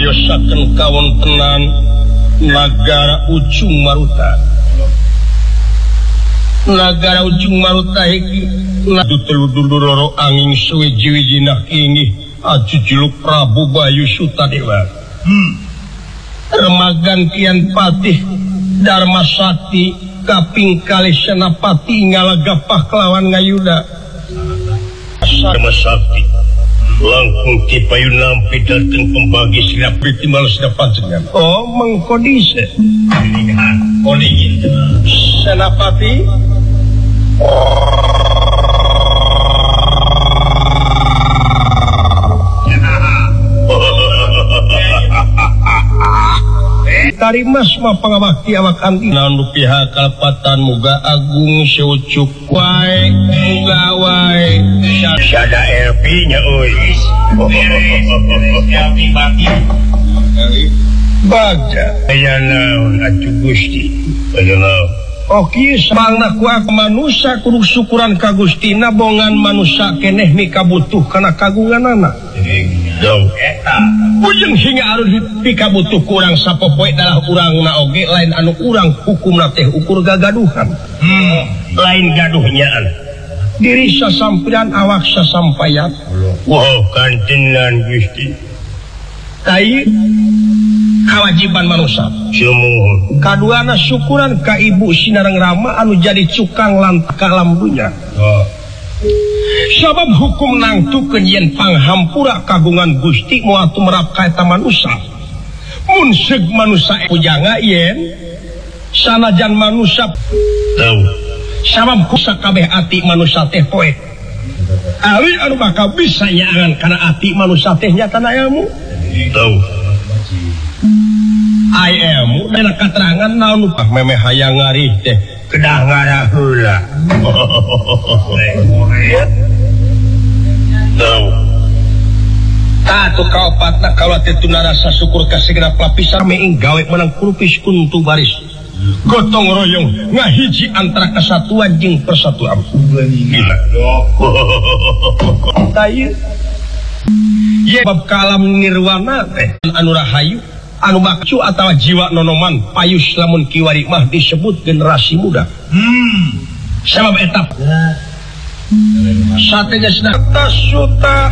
ngayosaken kawontenan Nagara Ujung Maruta. Nagara Ujung Maruta iki dulur angin suwi-wijina kini ajujuluk Prabu Bayu Sutadewa. Remagan Kian Patih Dharma Sakti kaping kalih Senapati ngalagapah kelawan ngayuda. Dharma Sakti langkung kipayu nampi dateng pembagi silap timbal silap panjenengan. Oh, mengkodise. Koding. Senapati. Tarimas mapangabakti awak anti naon pihak kalpatan muga agung seucuk wae muga wae sada LP nya euy LP bati baga aya naon atuh Gusti aya oke samangna ku manusia kudu syukuran ka Gustina bongan manusia keneh mikabutuh kana kagunganana dong eta ujung hingga harus pikabutuh kurang sapopoe adalah urangna oge lain anu urang hukumna teh ukur gagaduhan lain gaduhnyaan diri sasampiran awak sasampaian wow kantenan Gusti tai kewajiban manusia kaduana syukuran ka ibu Sinareng Rama anu jadi cukang lantak alam dunya sabab hukum nangtukeun yen panghampura kagungan Gusti moal tumrap ka eta manusia mun seug manusia pujanga yen sanajan manusia tahu sabab sakabeh ati manusia teh poek ali anu bakal bisa nyaangan kana ati manusia teh nyatana ilmu tahu ilmu dina katerangan naon memeh hayang ngarih teh kedah ngaraheula tahu tatu kaopatna kalate tuna rasa syukur ka segera lapisan meing gawe menang kurupis kuntu baris gotong royong ngahiji antara kesatuan jeung persatuan gila tayu ye bab kalam nirwana teh anu rahayu anu makcu atawa jiwa nonoman payus lamun kiwari mah disebut generasi muda sabab etap satenya sedang tasuta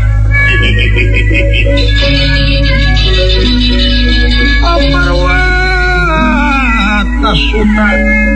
amarwa tasuta